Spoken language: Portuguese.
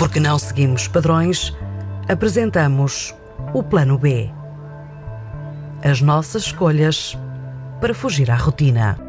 porque não seguimos padrões, apresentamos o Plano B. As nossas escolhas para fugir à rotina.